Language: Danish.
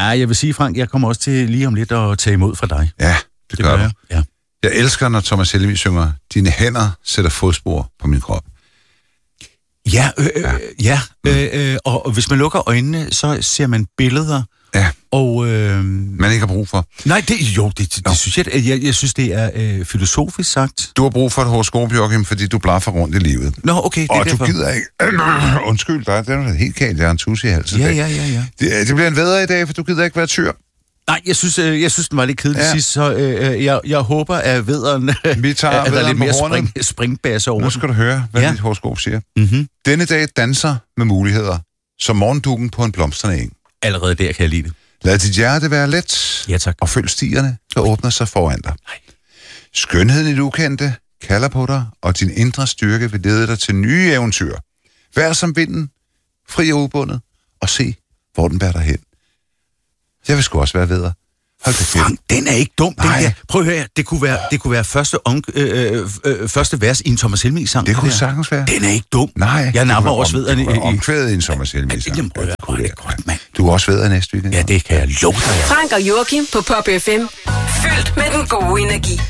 jeg vil sige, Frank, jeg kommer også til lige om lidt at tage imod fra dig. Ja, det gør du. Ja. Jeg elsker, når Thomas Helmig synger, dine hænder sætter fodspor på min krop. Og hvis man lukker øjnene, så ser man billeder. Ja, og man ikke har brug for. Nej, det synes jeg synes, det er filosofisk sagt. Du har brug for et horoskop, Joachim, fordi du blaffer rundt i livet. Nå, okay, det er og derfor. Du gider ikke... Undskyld dig, det er helt galt, jeg har en tusse i halsen. Ja. Det bliver en vædder i dag, for du gider ikke være tyr. Nej, jeg synes den var lidt kedelig sidst, så jeg håber, at vædderen... Vi tager at der er lidt mere med springbasse over. Nu skal du høre, hvad dit horoskop siger. Mm-hmm. Denne dag danser med muligheder, som morgendukken på en blomstrende eng. Allerede der kan jeg lide det. Lad dit hjerte være let, ja, tak. Og følg stierne, der åbner sig foran dig. Nej. Skønheden i det ukendte kalder på dig, og din indre styrke vil lede dig til nye eventyr. Vær som vinden, fri og ubundet, og se, hvor den bærer dig hen. Jeg vil sgu også være vædder. Frank, den er ikke dum. Den der. Prøv at høre, det kunne være første vers i en Thomas Helmig-sang. Det kunne sagtens være. Den er ikke dum. Nej. Jeg napper også vædderne i... Omkvædet i en Thomas Helmig-sang. Jamen, det er godt, mand. Du er også vædder næste weekend. Ja, det kan jeg love dig. Frank og Joachim på Pop FM. Fyldt med den gode energi.